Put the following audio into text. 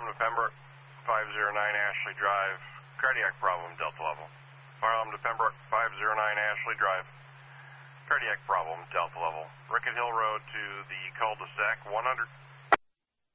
alarm to Pembroke, 509 Ashley Drive, cardiac problem, Delta level. Fire alarm to Pembroke, 509 Ashley Drive, cardiac problem, Delta level. Rickett Hill Road to the cul-de-sac, 100.